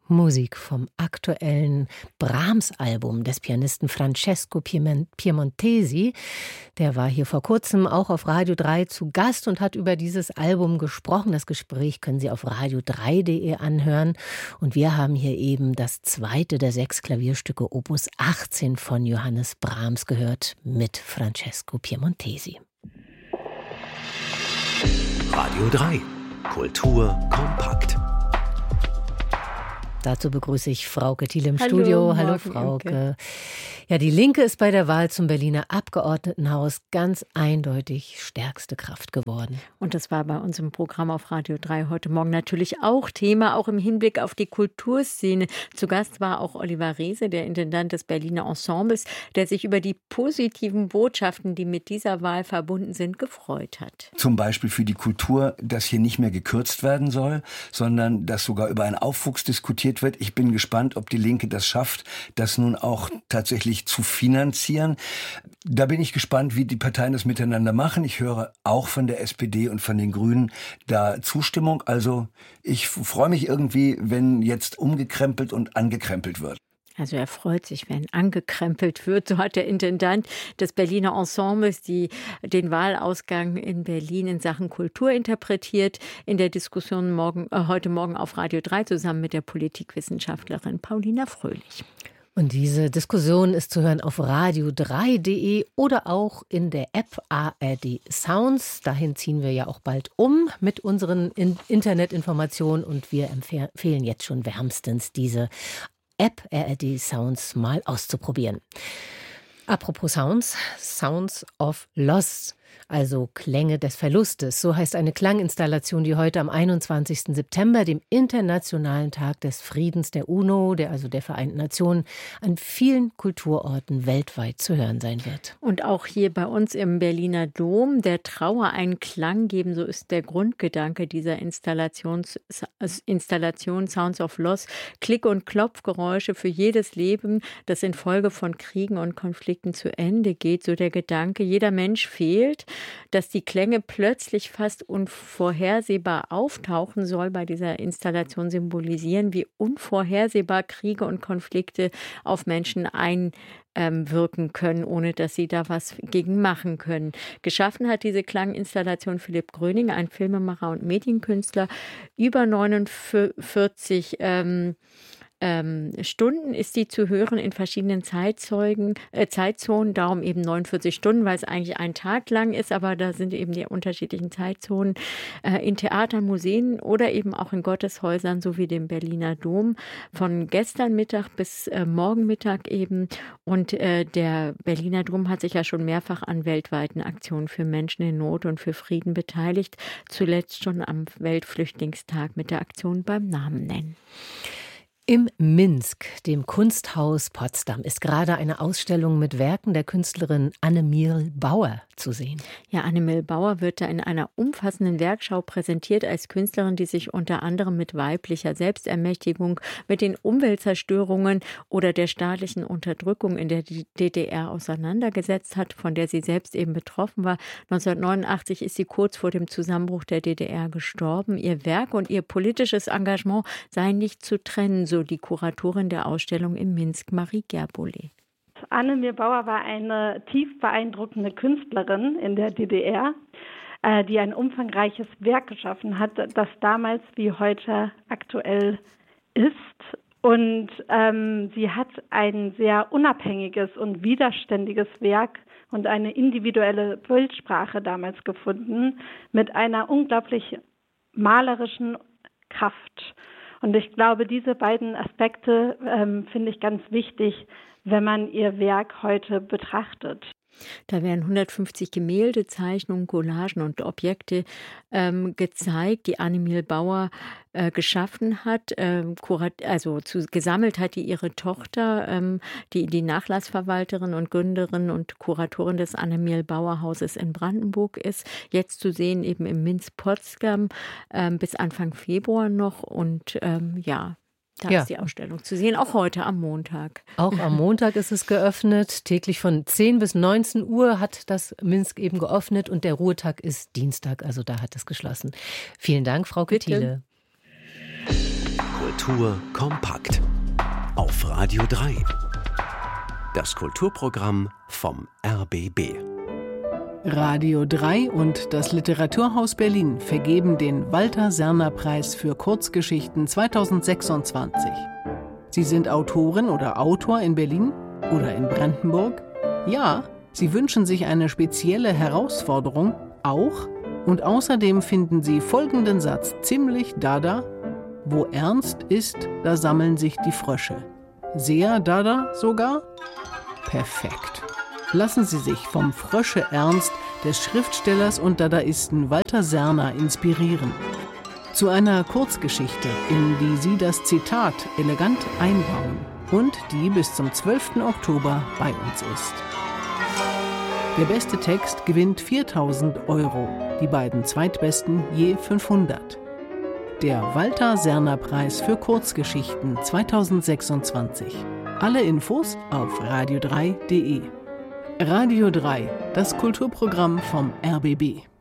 Musik vom aktuellen Brahms-Album des Pianisten Francesco Piemontesi. Der war hier vor kurzem auch auf Radio 3 zu Gast und hat über dieses Album gesprochen. Das Gespräch können Sie auf radio3.de anhören. Und wir haben hier eben das zweite der 6 Klavierstücke Opus 18 von Johannes Brahms gehört mit Francesco Piemontesi. Radio 3. Kultur kompakt. Dazu begrüße ich Frauke Thiel im Studio. Hallo Frauke. Imke. Ja, die Linke ist bei der Wahl zum Berliner Abgeordnetenhaus ganz eindeutig stärkste Kraft geworden. Und das war bei uns im Programm auf Radio 3 heute Morgen natürlich auch Thema, auch im Hinblick auf die Kulturszene. Zu Gast war auch Oliver Reese, der Intendant des Berliner Ensembles, der sich über die positiven Botschaften, die mit dieser Wahl verbunden sind, gefreut hat. Zum Beispiel für die Kultur, dass hier nicht mehr gekürzt werden soll, sondern dass sogar über einen Aufwuchs diskutiert wird. Ich bin gespannt, ob die Linke das schafft, das nun auch tatsächlich zu finanzieren. Da bin ich gespannt, wie die Parteien das miteinander machen. Ich höre auch von der SPD und von den Grünen da Zustimmung. Also ich freue mich irgendwie, wenn jetzt umgekrempelt und angekrempelt wird. Also er freut sich, wenn angekrempelt wird. So hat der Intendant des Berliner Ensembles den Wahlausgang in Berlin in Sachen Kultur interpretiert. In der Diskussion heute Morgen auf Radio 3 zusammen mit der Politikwissenschaftlerin Paulina Fröhlich. Und diese Diskussion ist zu hören auf radio3.de oder auch in der App ARD Sounds. Dahin ziehen wir ja auch bald um mit unseren Internetinformationen und wir empfehlen jetzt schon wärmstens diese App ARD Sounds mal auszuprobieren. Apropos Sounds, Sounds of Loss, also Klänge des Verlustes. So heißt eine Klanginstallation, die heute am 21. September, dem Internationalen Tag des Friedens der UNO, der Vereinten Nationen, an vielen Kulturorten weltweit zu hören sein wird. Und auch hier bei uns im Berliner Dom der Trauer einen Klang geben, so ist der Grundgedanke dieser Installation Sounds of Loss. Klick- und Klopfgeräusche für jedes Leben, das infolge von Kriegen und Konflikten zu Ende geht. So der Gedanke, jeder Mensch fehlt, dass die Klänge plötzlich fast unvorhersehbar auftauchen soll bei dieser Installation symbolisieren, wie unvorhersehbar Kriege und Konflikte auf Menschen einwirken können, ohne dass sie da was gegen machen können. Geschaffen hat diese Klanginstallation Philipp Gröning, ein Filmemacher und Medienkünstler. Über 49 Stunden ist die zu hören in verschiedenen Zeitzonen, darum eben 49 Stunden, weil es eigentlich ein Tag lang ist, aber da sind eben die unterschiedlichen Zeitzonen in Theatern, Museen oder eben auch in Gotteshäusern, so wie dem Berliner Dom, von gestern Mittag bis morgen Mittag eben. Und der Berliner Dom hat sich ja schon mehrfach an weltweiten Aktionen für Menschen in Not und für Frieden beteiligt, zuletzt schon am Weltflüchtlingstag mit der Aktion beim Namen nennen. Im Minsk, dem Kunsthaus Potsdam, ist gerade eine Ausstellung mit Werken der Künstlerin Annemil Bauer zu sehen. Ja, Annemil Bauer wird da in einer umfassenden Werkschau präsentiert als Künstlerin, die sich unter anderem mit weiblicher Selbstermächtigung, mit den Umweltzerstörungen oder der staatlichen Unterdrückung in der DDR auseinandergesetzt hat, von der sie selbst eben betroffen war. 1989 ist sie kurz vor dem Zusammenbruch der DDR gestorben. Ihr Werk und ihr politisches Engagement seien nicht zu trennen, so die Kuratorin der Ausstellung in Minsk, Marie Gerbolet. Annemil Bauer war eine tief beeindruckende Künstlerin in der DDR, die ein umfangreiches Werk geschaffen hat, das damals wie heute aktuell ist. Und sie hat ein sehr unabhängiges und widerständiges Werk und eine individuelle Bildsprache damals gefunden, mit einer unglaublich malerischen Kraft. Und ich glaube, diese beiden Aspekte finde ich ganz wichtig, wenn man ihr Werk heute betrachtet. Da werden 150 Gemälde, Zeichnungen, Collagen und Objekte gezeigt, die Annemil Bauer geschaffen hat, gesammelt hat die ihre Tochter, die Nachlassverwalterin und Gründerin und Kuratorin des Annemil Bauer Hauses in Brandenburg ist. Jetzt zu sehen eben im Minsk Potsdam bis Anfang Februar noch und Da ist die Ausstellung zu sehen, auch heute am Montag. Auch am Montag ist es geöffnet. Täglich von 10 bis 19 Uhr hat das Minsk eben geöffnet und der Ruhetag ist Dienstag, also da hat es geschlossen. Vielen Dank, Frau Thiele. Kultur kompakt. Auf Radio 3. Das Kulturprogramm vom RBB. Radio 3 und das Literaturhaus Berlin vergeben den Walter-Serner-Preis für Kurzgeschichten 2026. Sie sind Autorin oder Autor in Berlin oder in Brandenburg? Ja, Sie wünschen sich eine spezielle Herausforderung? Auch? Und außerdem finden Sie folgenden Satz ziemlich dada: Wo ernst ist, da sammeln sich die Frösche. Sehr dada sogar? Perfekt. Lassen Sie sich vom Frösche-Ernst des Schriftstellers und Dadaisten Walter Serner inspirieren. Zu einer Kurzgeschichte, in die Sie das Zitat elegant einbauen und die bis zum 12. Oktober bei uns ist. Der beste Text gewinnt 4.000 €, die beiden zweitbesten je 500. Der Walter-Serner-Preis für Kurzgeschichten 2026. Alle Infos auf radio3.de. Radio 3, das Kulturprogramm vom RBB.